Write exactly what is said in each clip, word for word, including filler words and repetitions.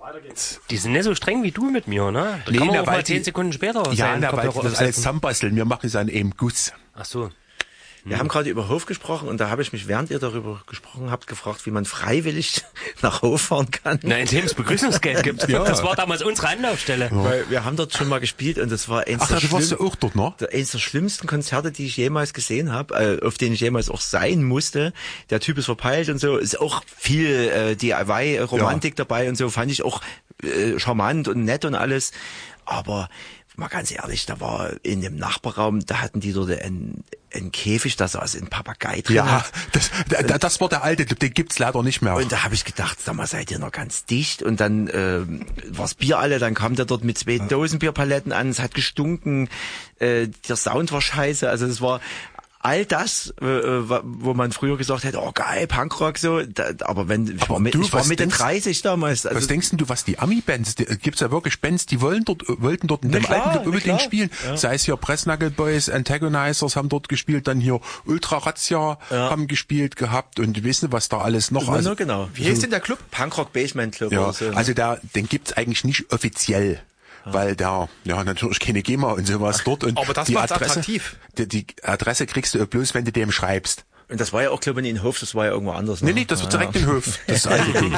Die sind nicht so streng wie du mit mir, ne? Da Nee, kann man na, auch weil mal zehn die- Sekunden später Ja, seinen na, weil Kopfhörer die das alles aufsetzen. zusammenbasteln. Wir machen es an einem Guss. Ach so. Wir haben gerade über Hof gesprochen und da habe ich mich, während ihr darüber gesprochen habt, gefragt, wie man freiwillig nach Hof fahren kann. Na, indem es Begrüßungsgeld gibt. Ja. Das war damals unsere Anlaufstelle. Weil wir haben dort schon mal gespielt und das war eins, Ach, der, du warst ja schlimm, auch dort, ne? der, eins der schlimmsten Konzerte, die ich jemals gesehen habe, äh, auf denen ich jemals auch sein musste. Der Typ ist verpeilt und so. Ist auch viel äh, D I Y-Romantik Ja. dabei und so. Fand ich auch äh, charmant und nett und alles. Aber mal ganz ehrlich, da war in dem Nachbarraum, da hatten die dort einen, einen Käfig, da saß ein Papagei drin. Ja, das, da- das war der alte, den gibt's leider nicht mehr. Und da habe ich gedacht, sag mal, seid ihr noch ganz dicht? Und dann äh, war's Bier alle, dann kam der dort mit zwei Dosenbierpaletten an, es hat gestunken, äh, der Sound war scheiße, also es war all das, äh, wo man früher gesagt hätte, oh geil, Punkrock so, da, aber wenn ich Aber war, mit, du, ich war was Mitte denkst- dreißig damals. Also, Was denkst denn du, was die Ami-Bands, die, gibt's ja wirklich Bands, die wollen dort, wollten dort in Na dem klar, alten Club na unbedingt klar. spielen. Ja. Sei es hier Pressnagel Boys, Antagonizers haben dort gespielt, dann hier Ultra Razzia Ja. haben gespielt gehabt und du weißt nicht, was da alles noch. Na, Also, na, genau. Wie heißt denn der Club? Punkrock Basement Club ja, oder so. also da, den gibt's eigentlich nicht offiziell. Weil da, ja, natürlich keine GEMA und sowas dort. Und Aber das die macht's Adresse, attraktiv. Die, die Adresse kriegst du bloß, wenn du dem schreibst. Und das war ja auch, glaube ich, in Hof, das war ja irgendwo anders. Nee, ne? nee, das wird direkt in Hof. Das alte Ding.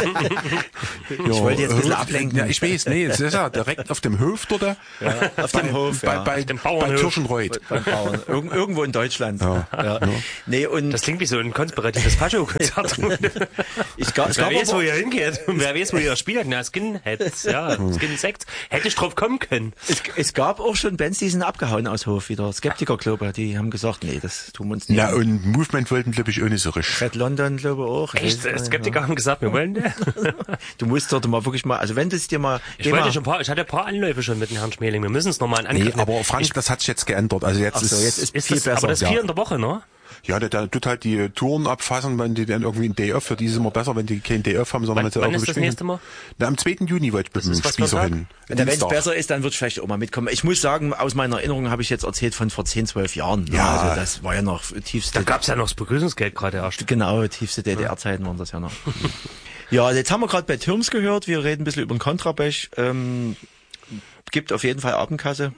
Ich wollte jetzt ein bisschen Hof- ablenken. Ja, ich weiß, nee, das ist ja direkt auf dem Hof dort. Ja, auf dem Hof, bei, ja. bei, Auf dem bei Bauernhof. Kirchenreuth. Beim Bauern. Irg irgendwo in Deutschland. Ja. Ja. Nee, und Das klingt wie so ein konspiratives Fascho-Konzert. ich ga, es Wer gab weiß, wo aber, ihr hingeht. Und wer weiß, wo ihr spielt. Na, Skinheads, ja, Skin-Sekt. Hätte ich drauf kommen können. es, es gab auch schon Bands, die sind abgehauen aus Hof wieder. Skeptiker, glaube ich, die haben gesagt, nee, das tun wir uns nicht. Ja, und Movement wollten, glaube ich, auch nicht so richtig. Red London, glaube ich, auch. Echt? Ja. Skeptiker haben gesagt, wir wollen das. Du musst dort mal wirklich mal, also wenn du es dir mal, Ich geh wollte mal, schon ein paar, ich hatte ein paar Anläufe schon mit dem Herrn Schmeling. Wir müssen es nochmal in Angriff Nee, nehmen. aber Frank, das hat sich jetzt geändert. Also jetzt Ach so, ist, jetzt ist Ist viel das, besser. aber das ist ja. vier in der Woche, ne? ja, der, der tut halt die Touren abfassen, wenn die dann irgendwie einen Day Off, für die ist es immer besser, wenn die keinen Day Off haben, sondern Wann- wenn sie wann irgendwo ist das spielen. nächste Mal? Na, am zweiten Juni wollte ich mit dem ist was für ein Spießer Tag? hin. wenn es Dienstag. besser ist, dann wird vielleicht auch mal mitkommen. Ich muss sagen, aus meiner Erinnerung habe ich jetzt erzählt von vor zehn, zwölf Jahren. Ja. Also das war ja noch tiefste, Da gab's ja noch das Begrüßungsgeld gerade erst. genau, tiefste D D R-Zeiten waren das ja noch. Ja, jetzt haben wir gerade bei Türms gehört, wir reden ein bisschen über den Kontrabech. Ähm, gibt auf jeden Fall Abendkasse.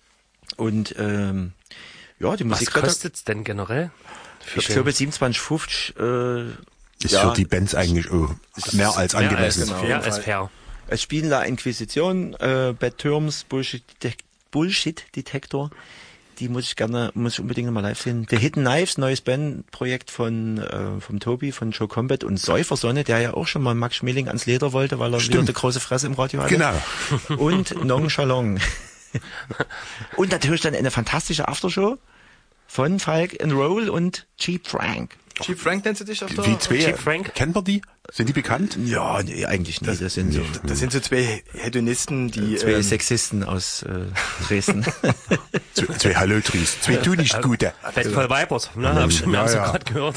Und ähm, ja, die Was Musik kostet's denn generell? Für ich den- glaube siebenundzwanzig fünfzig äh, Ist ja, für die Bands eigentlich oh, mehr als Ja, angemessen. als, Genau. ja, als fair. es spielen La Inquisition, äh, Bad Terms, Bullshit, Bullshit Detector. Die muss ich gerne, muss ich unbedingt nochmal live sehen. The Hidden Knives, neues Bandprojekt von äh, vom Tobi, von Joe Combat und Säufersonne, der ja auch schon mal Max Schmeling ans Leder wollte, weil er wieder Stimmt. eine große Fresse im Radio hatte. Genau. Und Nonchalant. Und natürlich dann eine fantastische Aftershow von Falk and Roll und Cheap Frank. Cheap Frank nennst du dich auf der... Wie zwei, Cheap Frank? kennen wir die? Sind die bekannt? Ja, nee, eigentlich nicht. Das sind so Das sind so zwei Hedonisten, die... zwei ähm, Sexisten aus äh, Dresden. Zwei, zwei Hallotris, zwei tu nicht gute. Fett voll Weibers, ne? Hab ich, wir Ja, haben's ja ja. gerade gehört.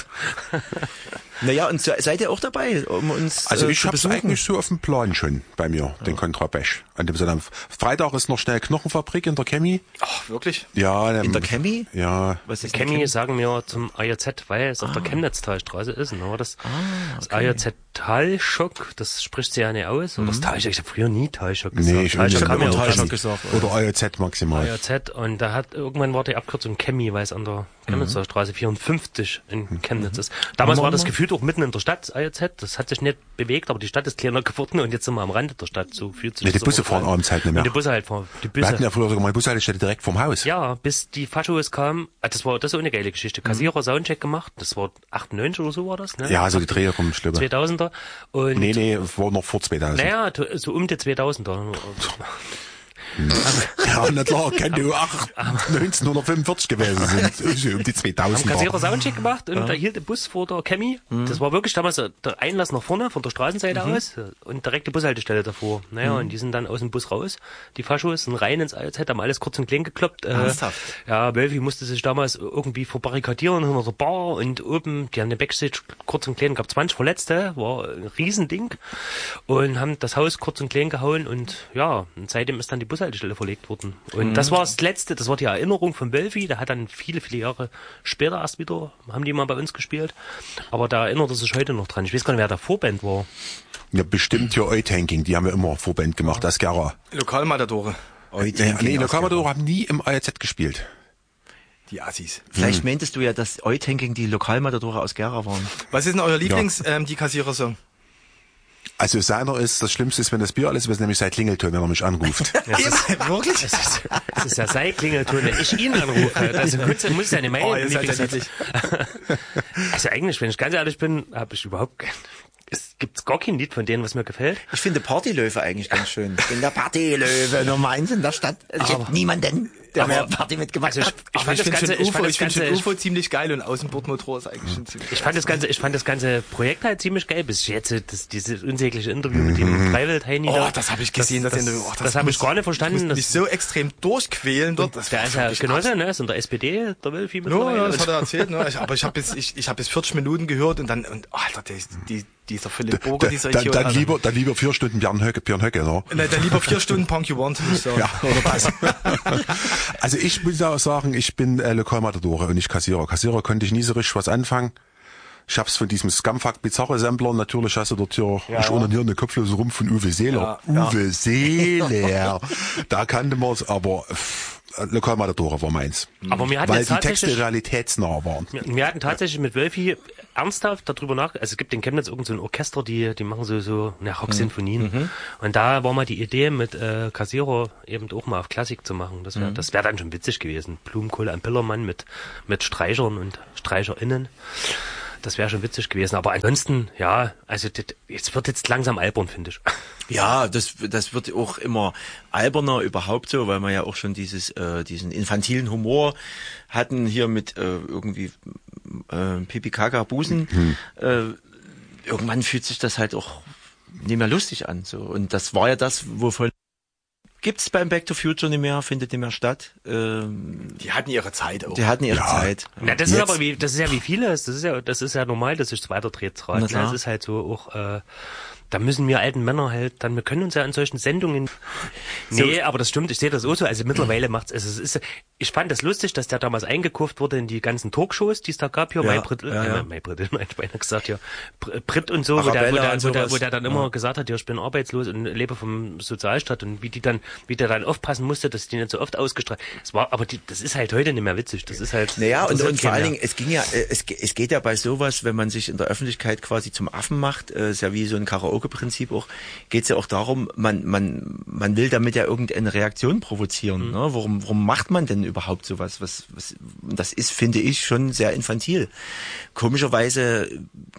Naja, und so- seid ihr auch dabei, um uns Also äh, ich zu hab's besuchen? eigentlich so auf dem Plan schon bei mir, den Kontrabech. An dem Sonntag. Freitag ist noch schnell Knochenfabrik in der Chemie. Ach, wirklich? Ja, In der Chemie? Ja. Was ist Chemie eine sagen wir zum A J Z, weil es auf der Chemnitztalstraße ist. Ne? Das, Ah, das A J Z Talschock, das spricht sie ja nicht aus. Oder das Talschock, ich habe früher nie Talschock gesagt. Nee, ich Talschock hab haben wir immer auch Talschock gesagt. gesagt. Oder A J Z maximal. A J Z und da hat irgendwann war die Abkürzung Chemie, weil es an der Chemnitzer Straße vierundfünfzig in Chemnitz ist. Damals war das gefühlt auch mitten in der Stadt, A J Z. Das hat sich nicht bewegt, aber die Stadt ist kleiner geworden und jetzt sind wir am Rande der Stadt. So fühlt sich Nee, die das Busse aber fahren an. abends halt nicht mehr. Und die Busse halt fahren. Die Wir Busse. hatten ja früher sogar mal eine Bushaltestelle direkt vorm Haus. Ja, bis die Faschos kamen, ah, das war das ist eine geile Geschichte. Kassierer Soundcheck gemacht, das war achtundneunzig oder so war das, ne? Ja, so die Dreher rum, Schlimme. zweitausender und Nee, nee, war noch vor zweitausend. naja, to- so um die zweitausender. Ja, na klar, kann du auch neunzehnhundertfünfundvierzig gewesen sind. So um die Haben zweitausender. Kassierer Soundcheck gemacht und da hielt der Bus vor der Chemie. Das war wirklich damals der Einlass nach vorne von der Straßenseite aus und direkt die Bushaltestelle davor. Naja, und die sind dann aus dem Bus raus. Die Faschos sind rein ins A J Z, haben alles kurz und klein gekloppt. Äh, Ernsthaft? ja, Wölfi musste sich damals irgendwie verbarrikadieren hinter der Bar und oben, die haben den Backstage kurz und klein, gab zwanzig Verletzte, war ein Riesending und haben das Haus kurz und klein gehauen und ja, und seitdem ist dann die Bus Bushaltestelle verlegt worden. Und mhm. das war das Letzte, das war die Erinnerung von Wölfi, der hat dann viele, viele Jahre später erst wieder, haben die mal bei uns gespielt. Aber da erinnert er sich heute noch dran. Ich weiß gar nicht, wer der Vorband war. Ja, bestimmt hier Eutanking, die haben ja immer Vorband gemacht, das Gera. Lokalmatadore. Nee, nee Lokalmatadore haben nie im A R Z gespielt. Die Assis. Vielleicht hm. meintest du ja, dass Eutanking die Lokalmatadore aus Gera waren. Was ist denn euer Lieblings, ja. ähm, die Kassierer-Song? Also seiner ist, das Schlimmste ist, wenn das Bier alles ist, nämlich sein Klingelton, wenn er mich anruft. Ja, ist, wirklich? Es ist, es ist ja sein Klingelton, wenn ich ihn anrufe. Das muss, muss ja nicht meine oh, Lieblings sein. Also eigentlich, wenn ich ganz ehrlich bin, habe ich überhaupt kein... Es gibt gar kein Lied von denen, was mir gefällt. Ich finde Partylöwe eigentlich ganz schön. Ich bin der Partylöwe Nummer eins in der Stadt. Es gibt niemanden, der mehr Party mitgemacht also ich, hat. Ich fand das ganze, ich fand das ganze, U F O ziemlich geil und Außenbordmotor ist eigentlich schon ziemlich Ich fand das ganze, ich fand das ganze Projekt halt ziemlich geil. Bis jetzt, das, dieses unsägliche Interview mit dem Freiwild-Heini. Oh, das habe ich gesehen, das, das, das, oh, das, das habe ich gar nicht verstanden. Das mich so extrem durchquälen dort. Das der ist ja Genosse, ne, ist in der S P D, der will viel mittlerweile. Ja, das hat er erzählt, ne. Ich, aber ich habe bis, ich, ich habe bis vierzig Minuten gehört und dann, und, Alter, der ist, die, dieser Philipp Burger, dieser dann, Idiot. Dann lieber, dann lieber vier Stunden Björn Höcke, Björn Höcke, ne? Nein, dann lieber vier Stunden Punk You Want, würde ich sagen. Ja, oder was? Also ich muss auch sagen, ich bin äh, Lokalmatadore und nicht Kassierer. Kassierer konnte ich nie so richtig was anfangen. Ich hab's von diesem Scumfuck Bizarre Sampler, natürlich hast du dort hier, ja, ich ohne hier eine kopflose Rum von Uwe Seeler. Ja, Uwe ja. Seeler. Da kannte man's, aber pff, Lokalmatadore war meins. Aber wir hatten weil jetzt die Texte realitätsnah waren. Wir, wir hatten tatsächlich mit Wölfi ernsthaft darüber nach, also es gibt in Chemnitz irgend so ein Orchester, die die machen so so eine Rock-Sinfonien. Mhm. Und da war mal die Idee mit äh, Kassierer eben auch mal auf Klassik zu machen. Das wäre mhm. das wäre dann schon witzig gewesen. Blumenkohl am Pillermann mit mit Streichern und StreicherInnen. Das wäre schon witzig gewesen. Aber ansonsten, ja, also das, jetzt wird jetzt langsam albern, finde ich. Ja, das das wird auch immer alberner überhaupt so, weil man ja auch schon dieses äh, diesen infantilen Humor hatten hier mit äh, irgendwie äh, Pipi Kaka Busen. Mhm. Äh, irgendwann fühlt sich das halt auch nicht mehr lustig an. So. Und das war ja das, wovon gibt's beim Back to Future nicht mehr, findet nicht mehr statt. Ähm, die hatten ihre Zeit auch. Die hatten ihre ja. Zeit. Ja, das Jetzt. ist aber wie, das ist ja wie vieles. Das ist ja, das ist ja normal, dass sich weiter dreht. Ne? Das ist halt so auch, äh, da müssen wir alten Männer halt dann, wir können uns ja an solchen Sendungen, nee, so. Aber das stimmt, ich sehe das auch so, also mittlerweile macht's, also es ist, ich fand das lustig, dass der damals eingekauft wurde in die ganzen Talkshows, die es da gab, hier, ja, mein Brit, ja, äh, ja. mein Brit, mein Beiner gesagt, ja, Brit und so, wo der, wo, der, wo, der, wo der dann immer ja. gesagt hat, ja, ich bin arbeitslos und lebe vom Sozialstaat und wie die dann, wie der dann aufpassen musste, dass die nicht so oft ausgestrahlt, es war, aber die, das ist halt heute nicht mehr witzig, das ist halt, naja, und, und vor allen Dingen, es ging ja, es, es geht ja bei sowas, wenn man sich in der Öffentlichkeit quasi zum Affen macht, äh, ist ja wie so ein Karaoke-Prinzip auch, geht's ja auch darum, man, man, man will damit ja irgendeine Reaktion provozieren, mhm. ne? Warum, warum macht man denn überhaupt sowas? Was, was, das ist, finde ich, schon sehr infantil. Komischerweise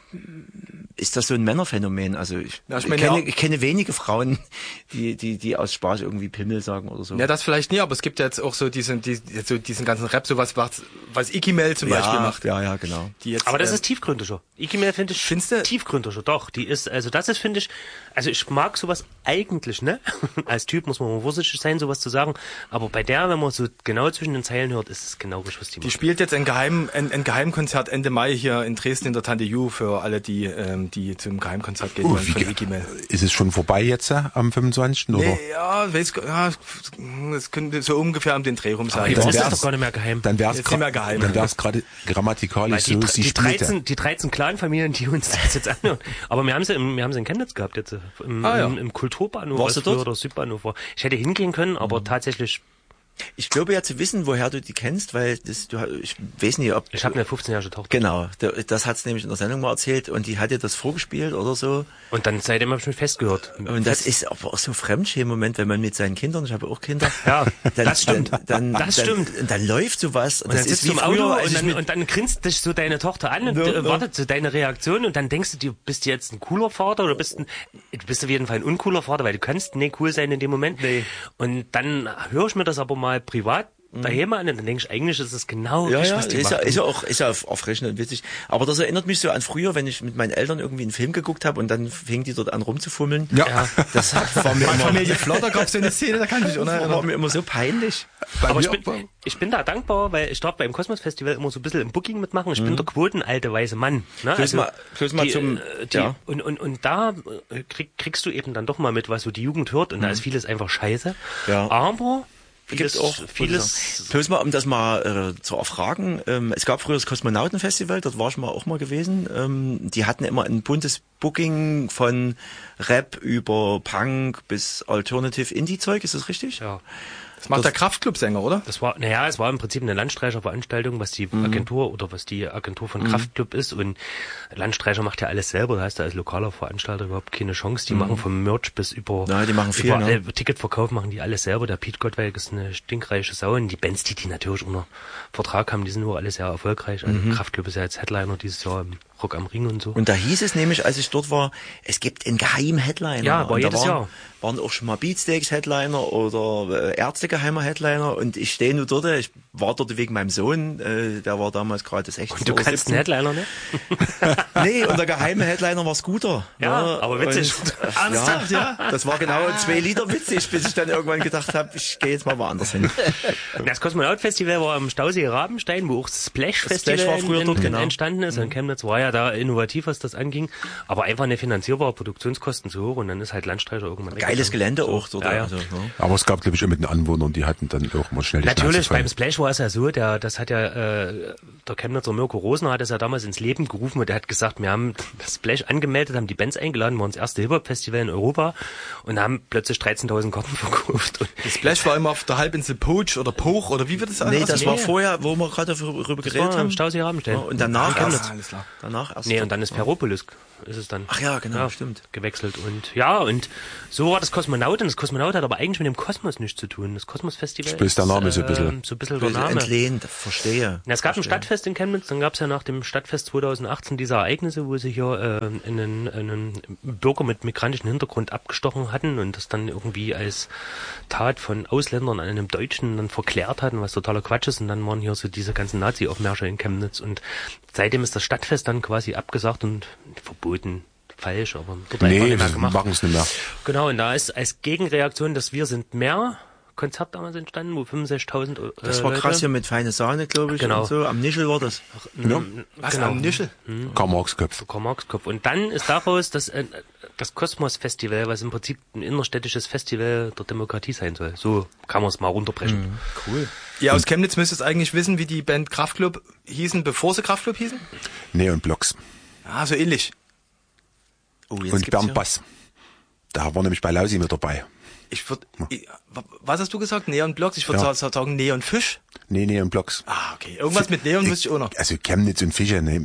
ist das so ein Männerphänomen. Also ich, ja, ich, ich, kenne, ich kenne wenige Frauen, die, die, die aus Spaß irgendwie Pimmel sagen oder so. Ja, das vielleicht nie, aber es gibt ja jetzt auch so diesen, die, so diesen ganzen Rap, so was, was, was Ikimel zum ja, Beispiel macht. Ja, ja, genau. Die jetzt, aber das äh, ist tiefgründiger. Ikimel finde ich Findste? tiefgründiger, doch. Die ist, also das ist, finde ich, also ich mag sowas eigentlich, ne? Als Typ muss man mal vorsichtig sein, sowas zu sagen. Aber bei der, wenn man so genau zwischen den Zeilen hört, ist es genau richtig, was die macht. Die spielt jetzt ein Geheim, ein, ein Geheimkonzert Ende Mai hier in Dresden in der Tante Ju für alle, die, ähm, die zum Geheimkonzert gehen wollen uh, von Ikimel. Ist es schon vorbei jetzt äh, am fünfundzwanzigsten oder? Nee, ja, weiß, ja, es könnte so ungefähr um den Dreh rum sein. Das ist doch gar nicht mehr geheim. Dann wär's jetzt nicht mehr geheim. Dann wär's gerade grammatikalisch die, so, die, sie die dreizehn, die dreizehn Clan-Familien, die uns das jetzt anhören. Aber wir haben sie, im, wir haben sie in Chemnitz gehabt jetzt im, ah, ja. im, im Kulturbahnhof. Warst du dort? Oder Südbahnhof war. Ich hätte hingehen können, aber mhm. tatsächlich. Ich glaube ja zu wissen, woher du die kennst, weil das, du, ich weiß nicht, ob... Ich habe eine fünfzehnjährige Tochter. Genau, das hat's nämlich in der Sendung mal erzählt und die hat dir das vorgespielt oder so. Und dann seitdem habe ich mich festgehört. Und das ist aber auch so ein Fremdschämen-Moment, wenn man mit seinen Kindern, ich habe auch Kinder... Ja, dann, das stimmt. Dann, dann, das dann, stimmt. Dann, dann läuft sowas. Und, und dann sitzt du im Auto früher, und, dann, und dann grinst dich so deine Tochter an und no, no. wartet so deine Reaktion und dann denkst du dir, bist du jetzt ein cooler Vater oder bist, ein, du bist auf jeden Fall ein uncooler Vater, weil du kannst nicht cool sein in dem Moment. Nee. Und dann höre ich mir das aber mal privat daheim an und dann denke ich, eigentlich ist es genau ja, richtig, ja, was die ist ja, machen. ist ja auch, ist ja erfrischend und witzig. Aber das erinnert mich so an früher, wenn ich mit meinen Eltern irgendwie einen Film geguckt habe und dann fing die dort an rumzufummeln. Ja. Ja. Das hat, war mir Bei immer, Familie Flotter gab es so eine Szene, da kann ich mich auch noch war erinnern. mir immer so peinlich. Bei Aber ich mir- bin, ich bin da dankbar, weil ich darf beim Kosmos Festival immer so ein bisschen im Booking mitmachen. Ich bin der quotenalte weiße Mann. Ne? Bloß mal- bloß mal die, zum- äh, die, ja. und, und, und da äh, krieg, kriegst du eben dann doch mal mit, was so die Jugend hört. Und da ist vieles einfach scheiße. Ja. Aber Gibt's vieles, auch vieles Bloß mal, um das mal äh, zu erfragen, ähm, es gab früher das Kosmonautenfestival, dort war ich mal auch mal gewesen. Ähm, die hatten immer ein buntes Booking von Rap über Punk bis Alternative Indie-Zeug, ist das richtig? ja. Das macht der Kraftclub-Sänger, oder? Das war, naja, es war im Prinzip eine Landstreicherveranstaltung, was die Agentur oder was die Agentur von Kraftclub ist. Und Landstreicher macht ja alles selber. Da hast du als lokaler Veranstalter überhaupt keine Chance. Die machen vom Merch bis über, Ja, die machen viel, über ne? äh, Ticketverkauf machen die alles selber. Der Pete Gottwalk ist eine stinkreiche Sau. Und die Bands, die die natürlich unter Vertrag haben, die sind nur alle sehr erfolgreich. Also Kraftclub ist ja jetzt Headliner dieses Jahr im Rock am Ring und so. Und da hieß es nämlich, als ich dort war, es gibt einen geheimen Headliner. Ja, war und da jedes waren, Jahr. waren auch schon mal Beatsteaks Headliner oder äh, Ärzte geheimer Headliner und ich stehe nur dort, ich war dort wegen meinem Sohn, äh, der war damals gerade sechzehn. Und du oder kannst siebzehn. einen Headliner, ne? Nee, und der geheime Headliner war Scooter. Ja, ne? aber witzig. Und, äh, Ernsthaft, ja, ja? das war genau zwei Lieder witzig, bis ich dann irgendwann gedacht habe, ich gehe jetzt mal woanders hin. Das Kosmonaut-Festival war am Stausee Rabenstein, wo auch das Splash-Festival Splash war früher in, dort, in, genau. entstanden ist. Und Chemnitz war ja da innovativ, was das anging. Aber einfach eine finanzierbare Produktionskosten zu hoch und dann ist halt Landstreicher irgendwann Geiles Gelände auch dort. Ja, ja. Also, ne? Aber es gab, glaube ich, auch mit den Anwohnern, die hatten dann auch mal schnell die Natürlich, Schnauze voll. beim Splash war es ja so, der, das hat ja, äh, der Chemnitzer Mirko Rosner hat es ja damals ins Leben gerufen und der hat gesagt, wir haben das Splash angemeldet, haben die Bands eingeladen, waren das erste Hip-Hop-Festival in Europa und haben plötzlich dreizehntausend Karten verkauft. Und Das Splash war immer auf der Halbinsel Poach oder Poch oder wie wird das Nee, alles? das nee. war vorher, wo wir gerade darüber das geredet war am haben. Stausee Rabenstein. Ja, und danach In erst, Chemnitz. alles klar. danach erst. Nee, und dann ist Ferropolis, ist es dann. Ach ja, genau, stimmt. Gewechselt und, ja, und so war das Kosmonaut und das Kosmonaut hat aber eigentlich mit dem Kosmos nichts zu tun. Das Kosmos-Festival Bloß der Name so ein bisschen. ähm, so ein bisschen der Böse Name. entlehnt, verstehe. Na, es gab ein verstehe. Stadtfest in Chemnitz, dann gab es ja nach dem Stadtfest zweitausendachtzehn diese Ereignisse, wo sich hier äh, einen, einen Bürger mit migrantischem Hintergrund abgestochen hatten und das dann irgendwie als Tat von Ausländern an einem Deutschen dann verklärt hatten, was totaler Quatsch ist. Und dann waren hier so diese ganzen Nazi-Aufmärsche in Chemnitz und seitdem ist das Stadtfest dann quasi abgesagt und verboten. Falsch, aber dort einfach Nee, nicht mehr wir gemacht. machen es nicht mehr. Genau, und da ist als Gegenreaktion das Wir sind mehr Konzert damals entstanden, wo fünfundsechzigtausend äh, Das war Leute, krass hier mit feine Sahne, glaube ich, Genau. und so. Am Nischel war das. Ja. Was, Genau. am Nischel? Karl-Marx-Köpf. Karl-Marx-Kopf. Und dann ist daraus das, äh, das Kosmos-Festival, was im Prinzip ein innerstädtisches Festival der Demokratie sein soll. So kann man es mal runterbrechen. Cool. Ihr aus Chemnitz müsst es eigentlich wissen, wie die Band Kraftklub hießen, bevor sie Kraftklub hießen? Neon Blocks. Ah, so ähnlich. Oh, jetzt Und gibt's Bernd hier- Bass. Da war nämlich bei Lausi mit dabei. Ich würde, was hast du gesagt? Neon Blocks? Ich würde Ja. sagen Neon Fisch. Nee, Neon Blocks. Ah, okay. Irgendwas mit Neon wüsste ich auch noch. Also Chemnitz und Fische, nee.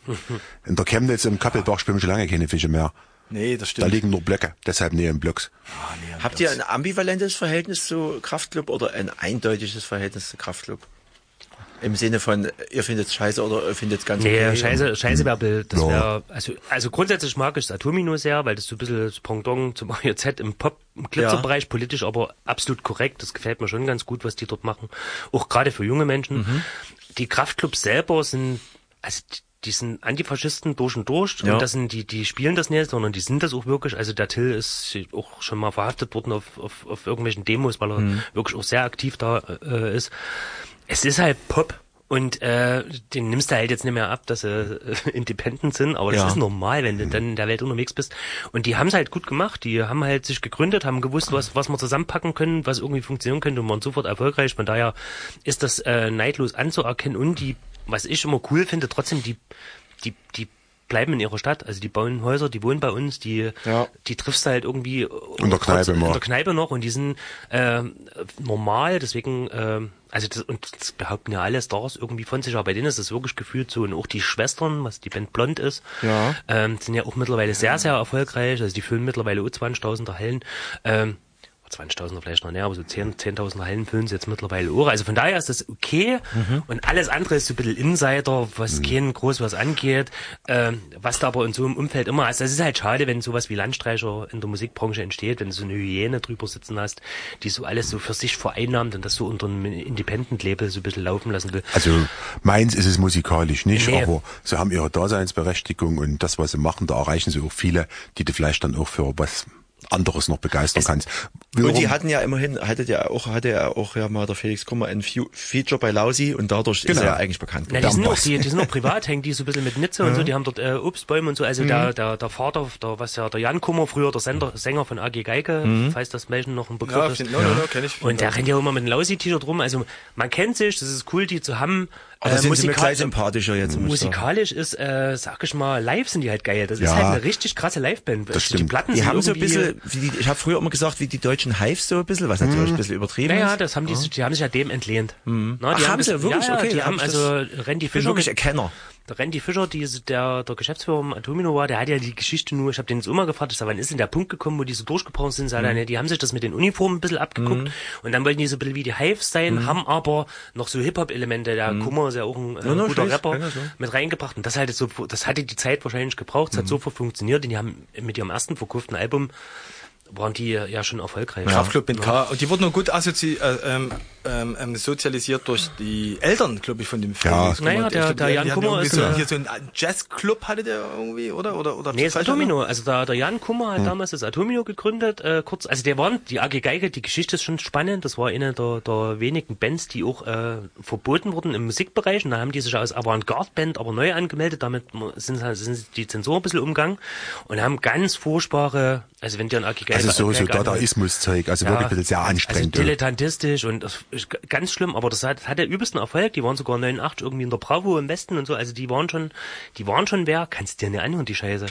In der Chemnitz im Kappelbach schwimmen schon lange keine Fische mehr. Nee, das Da stimmt. liegen nur Blöcke, deshalb Neon Blocks. Ah, Neon Habt ihr ein ambivalentes Verhältnis zu Kraftklub oder ein eindeutiges Verhältnis zu Kraftklub? Im Sinne von, ihr findet es scheiße oder ihr findet es ganz Nee, okay? Scheiße, Scheiße wäre, das Ja. wäre, also, also grundsätzlich mag ich das Atomino sehr, weil das so ein bisschen das Pendant zum A J Z im Pop, im Glitzerbereich, politisch aber absolut korrekt. Das gefällt mir schon ganz gut, was die dort machen. Auch gerade für junge Menschen. Mhm. Die Kraftclubs selber sind, also, die- die sind Antifaschisten durch und durch. Ja. Und das sind, die, die spielen das nicht, sondern die sind das auch wirklich. Also der Till ist auch schon mal verhaftet worden auf, auf, auf irgendwelchen Demos, weil er Mhm. wirklich auch sehr aktiv da äh, ist. Es ist halt Pop. Und äh, den nimmst du halt jetzt nicht mehr ab, dass sie äh, independent sind, aber das Ja. ist normal, wenn du dann in der Welt unterwegs bist. Und die haben es halt gut gemacht, die haben halt sich gegründet, haben gewusst, was was wir zusammenpacken können, was irgendwie funktionieren könnte und waren sofort erfolgreich. Von daher ist das äh, neidlos anzuerkennen und die, was ich immer cool finde, trotzdem die die die bleiben in ihrer Stadt, also die bauen Häuser, die wohnen bei uns, die Ja. die triffst du halt irgendwie In der Kneipe in mal. der Kneipe noch und die sind äh, normal, deswegen ähm, also das, und das behaupten ja alle Stars irgendwie von sich, aber bei denen ist es wirklich gefühlt so und auch die Schwestern, was die Band Blond ist, Ja. ähm, sind ja auch mittlerweile sehr, sehr erfolgreich, also die füllen mittlerweile auch zwanzigtausender Hallen, ähm, zwanzigtausender vielleicht noch näher, aber so zehn, zehntausender Hallen füllen sie jetzt mittlerweile auch. Also von daher ist das okay. Mhm. Und alles andere ist so ein bisschen Insider, was mhm. keinen groß was angeht, ähm, was da aber in so einem Umfeld immer, also das ist halt schade, wenn sowas wie Landstreicher in der Musikbranche entsteht, wenn du so eine Hyäne drüber sitzen hast, die so alles so für sich vereinnahmt und das so unter einem Independent-Label so ein bisschen laufen lassen will. Also meins ist es musikalisch nicht, nee. aber sie haben ihre Daseinsberechtigung und das, was sie machen, da erreichen sie auch viele, die du vielleicht dann auch für was anderes noch begeistern kannst. Und die hatten ja immerhin, hatte ja auch, hatte ja auch ja mal der Felix Kummer ein Feature bei Lausi und dadurch genau. ist er ja eigentlich bekannt. Na, die, sind auch, die, die sind auch privat, hängen die so ein bisschen mit Nitze und ja. so, die haben dort äh, Obstbäume und so, also mhm. der, der, der Vater, der, was ja, der Jan Kummer, früher der Sender, Sänger von A G Geige, mhm. falls das Menschen noch ein Begriff ja, ist. No, no, no, kenn ich. Und der rennt ja immer mit einem Lausi-T-Shirt rum, also man kennt sich, das ist cool, die zu haben. Aber äh, sind sie mir gleich sympathischer jetzt. Musikalisch ist, äh, sag ich mal, live sind die halt geil. Das ja. ist halt eine richtig krasse Liveband. Das stimmt. Die Platten die sind haben so ein bisschen, wie die, ich habe früher immer gesagt, wie die deutschen Hives so ein bisschen, was natürlich mhm. ein bisschen übertrieben naja, ist. Ja, das haben die, ja. die haben sich ja dem entlehnt. Mhm. Na, die Ach, haben haben sie das, wirklich? Ja, ja, okay, die haben also Randy Fischer. Wirklich Erkenner. Der Randy Fischer, die, der, der Geschäftsführer im Atomino war, der hat ja die Geschichte nur, ich habe den jetzt immer gefragt, ich sag, wann ist denn der Punkt gekommen, wo die so durchgebrochen sind, sag, mhm. die haben sich das mit den Uniformen ein bisschen abgeguckt mhm. und dann wollten die so ein bisschen wie die Hives sein, mhm. haben aber noch so Hip-Hop-Elemente, der mhm. Kummer ist ja auch ein äh, no, guter Rapper, so. mit reingebracht und das halt so, das hatte die Zeit wahrscheinlich gebraucht, es mhm. hat sofort funktioniert und die haben mit ihrem ersten verkauften Album waren die ja schon erfolgreich. Kraftklub mit K. Und die wurden nur gut assozi äh, ähm, ähm, sozialisiert durch die Eltern, glaube ich, von dem Film. Ja, naja, der, glaub, der Jan Kummer ist... So, hier so ein Jazzclub hatte der irgendwie, oder? oder, oder nee, das Atomino. Also der, der Jan Kummer hat hm. damals das Atomino gegründet, äh, kurz, also der waren, die A G Geige, die Geschichte ist schon spannend, das war eine der, der wenigen Bands, die auch äh, verboten wurden im Musikbereich und da haben die sich als Avantgarde-Band aber neu angemeldet, damit sind, sind die Zensur ein bisschen umgegangen und haben ganz furchtbare, also wenn die an A G Geige... Also so, so Dadaismus-Zeug, also ja, wirklich ein bisschen sehr anstrengend. Also dilettantistisch und ganz schlimm, aber das hat, hat der übelsten Erfolg, die waren sogar neunundachtzig irgendwie in der Bravo im Westen und so, also die waren schon, die waren schon wer, kannst dir nicht anhören, die Scheiße.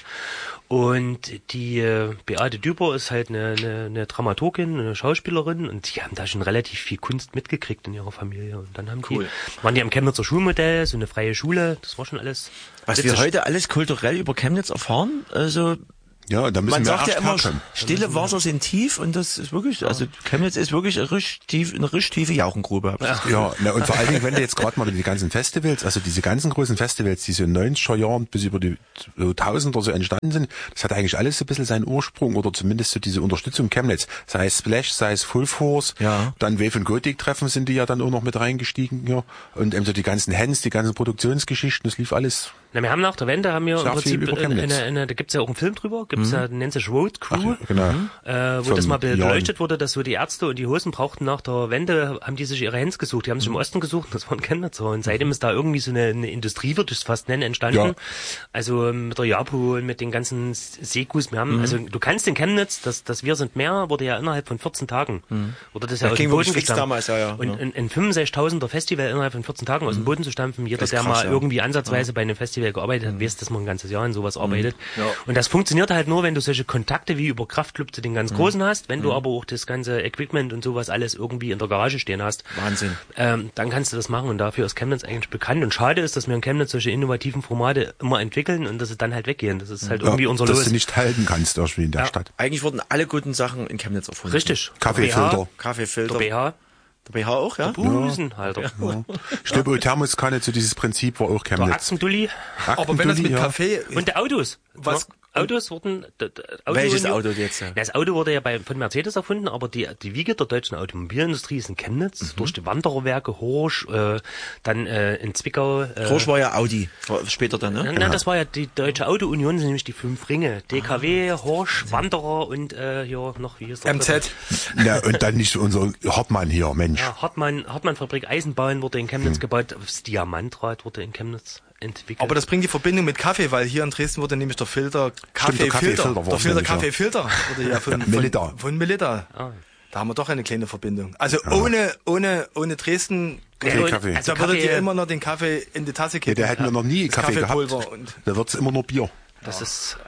Und die äh, Beate Düber ist halt eine, eine, eine Dramaturgin, eine Schauspielerin und die haben da schon relativ viel Kunst mitgekriegt in ihrer Familie und dann haben cool. die, waren die am Chemnitzer Schulmodell, so eine freie Schule, das war schon alles. Was wir heute alles kulturell über Chemnitz erfahren, also ja, da müssen man wir sagt ja immer, herkommen. Stille Wasser sind tief und das ist wirklich, also Chemnitz ist wirklich eine richtig tiefe, eine richtig tiefe Jauchengrube. Ja, ja na, und vor allen Dingen, wenn du jetzt gerade mal die ganzen Festivals, also diese ganzen großen Festivals, die so in den neunziger Jahren bis über die Tausender so entstanden sind, das hat eigentlich alles so ein bisschen seinen Ursprung oder zumindest so diese Unterstützung Chemnitz. Sei es Splash, sei es Full Force, ja. dann Wave und Gothic Treffen sind die ja dann auch noch mit reingestiegen hier und eben so die ganzen Hands, die ganzen Produktionsgeschichten, das lief alles. Na, wir haben nach der Wende, haben wir im Prinzip, eine, eine, eine, da gibt's ja auch einen Film drüber, gibt's mhm. ja, nennt sich Road Crew, Ach, genau. äh, wo Von das mal beleuchtet Jahren. wurde, dass so die Ärzte und die Hosen brauchten nach der Wende, haben die sich ihre Hands gesucht, die haben sich mhm. im Osten gesucht, das waren Chemnitzer und seitdem ist da irgendwie so eine, eine Industrie, würde ich es fast nennen, entstanden, ja. also mit der Japo und mit den ganzen Sekus, wir haben, mhm. also du kannst in Chemnitz, das, das Wir sind mehr, wurde ja innerhalb von vierzehn Tagen, mhm. oder das ja, ja aus dem Boden gestampft, damals, ja, ja. und ein, ein fünfundsechzigtausender Festival innerhalb von vierzehn Tagen mhm. aus dem Boden zu stampfen, jeder, der krass, mal ja. irgendwie ansatzweise ja. bei einem Festival gearbeitet hat, mhm. weiß, dass man ein ganzes Jahr in sowas arbeitet. Ja. Und das funktioniert halt nur, wenn du solche Kontakte wie über Kraftclub zu den ganz Großen mhm. hast, wenn mhm. du aber auch das ganze Equipment und sowas alles irgendwie in der Garage stehen hast. Wahnsinn. Ähm, dann kannst du das machen und dafür ist Chemnitz eigentlich bekannt. Und schade ist, dass wir in Chemnitz solche innovativen Formate immer entwickeln und dass sie dann halt weggehen. Das ist halt ja, irgendwie unser dass Los. Dass du nicht halten kannst irgendwie in der ja. Stadt. Eigentlich wurden alle guten Sachen in Chemnitz erfunden. Richtig. Kaffeefilter. Kaffeefilter. Der B H. Der B H auch, ja? Der Busenhalter. Ja. Ja. Ich glaube, Thermoskanne zu dieses Prinzip war auch Chemnitz. Der Axendulli. Aber wenn das mit ja. Kaffee... Und der Autos. Was... Autos wurden... D- d- Auto Welches Auto jetzt? Ja? Das Auto wurde ja bei, von Mercedes erfunden, aber die, die Wiege der deutschen Automobilindustrie ist in Chemnitz, mhm. durch die Wandererwerke, Horsch, äh, dann äh, in Zwickau. Äh, Horsch war ja Audi, später dann, ne? Nein, genau. Das war ja die Deutsche Autounion, das sind nämlich die fünf Ringe. D K W, ah. Horsch, Wanderer und äh, hier noch, wie ist das? M Z. Ja, und dann nicht unser Hartmann hier, Mensch. Ja, Hartmann, Hartmann-Fabrik Eisenbahn wurde in Chemnitz hm. gebaut, das Diamantrad wurde in Chemnitz entwickelt. Aber das bringt die Verbindung mit Kaffee, weil hier in Dresden wurde nämlich der Filter Kaffeefilter. Der Filter Kaffeefilter wurde ja von, Melitta. Von, von Melitta. Ah. Da haben wir doch eine kleine Verbindung. Also ja. ohne, ohne, ohne Dresden, Kaffee, also, Kaffee. Also da würdet ihr immer noch den Kaffee in die Tasse kippen. Ja, der hätten wir noch nie Kaffee gehabt. Und da wird's immer nur Bier. Das ja. ist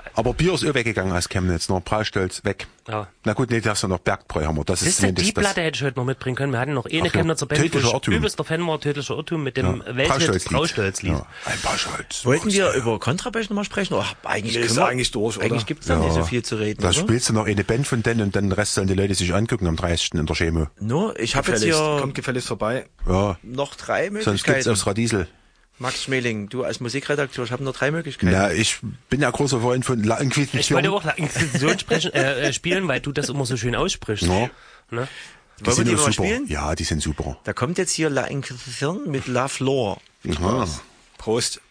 Aber Bier ist auch weggegangen aus Chemnitz, noch Braustolz weg. Ja. Na gut, nee, da ist ja noch Bergbräu haben wir. Das ist Siehst du, die Platte hätte ich heute noch mitbringen können. Wir hatten noch eine Ach ja, Chemnitzer Band, Tödlicher wo Irrtum. ich übelster Fan war, Tödlicher Irrtum mit dem Ja. Welthit Braustolzlied. Ja. Ein Braustolz. Wollten wir über Kontrabass nochmal sprechen? Oh, eigentlich Nee, ist können wir, eigentlich durch, oder? Eigentlich gibt's da nicht so viel zu reden, Da oder? spielst du noch eine Band von denen und dann den Rest sollen die Leute sich angucken am dreißigsten in der Chemo. Nur, ich habe jetzt Gefälligst, hier kommt gefälligst vorbei. Ja, noch drei sonst gibt's Möglichkeiten. aufs Radiesel. Max Schmeling, du als Musikredakteur, ich habe nur drei Möglichkeiten. Na, ich bin ja großer Freund von La Inquisition. Ich wollte auch La Inquisition sprechen, äh, äh, spielen, weil du das immer so schön aussprichst. Ja. Ne? Die Wollen wir sind die auch mal super. spielen? Ja, die sind super. Da kommt jetzt hier La Inquisition mit La Flor. Aha. Prost.